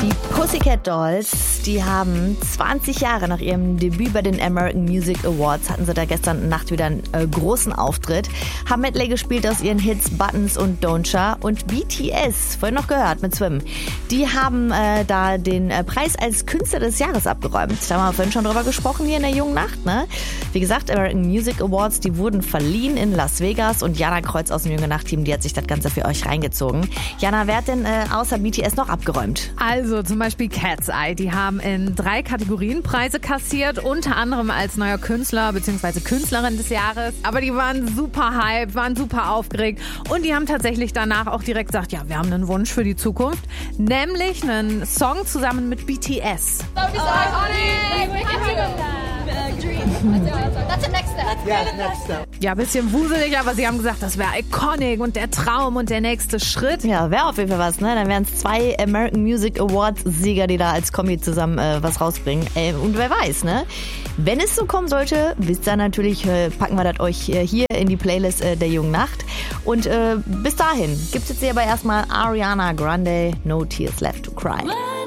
Die Pussycat Dolls, die haben 20 Jahre nach ihrem Debüt bei den American Music Awards, hatten sie da gestern Nacht wieder einen großen Auftritt, haben Medley gespielt aus ihren Hits Buttons und Don'tcha und BTS, vorhin noch gehört, mit Swim. Die haben da den Preis als Künstler des Jahres abgeräumt. Da haben wir vorhin schon drüber gesprochen hier in der jungen Nacht, ne? Wie gesagt, American Music Awards, die wurden verliehen in Las Vegas und Jana Kreuz aus dem Junge Nacht-Team, die hat sich das Ganze für euch reingezogen. Jana, wer hat denn außer BTS noch abgeräumt? Also zum Beispiel Cat's Eye, die haben in 3 Kategorien Preise kassiert, unter anderem als neuer Künstler bzw. Künstlerin des Jahres. Aber die waren super hype, waren super aufgeregt und die haben tatsächlich danach auch direkt gesagt, ja, wir haben einen Wunsch für die Zukunft, nämlich einen Song zusammen mit BTS. Ja, ein bisschen wuselig, aber sie haben gesagt, das wäre iconic und der Traum und der nächste Schritt. Ja, wäre auf jeden Fall was, ne? Dann wären es 2 American Music Awards Sieger, die da als Kombi zusammen was rausbringen. Und wer weiß, ne? Wenn es so kommen sollte, wisst ihr natürlich, packen wir das euch hier in die Playlist der jungen Nacht. Und bis dahin gibt's jetzt hier aber erstmal Ariana Grande, No Tears Left to Cry.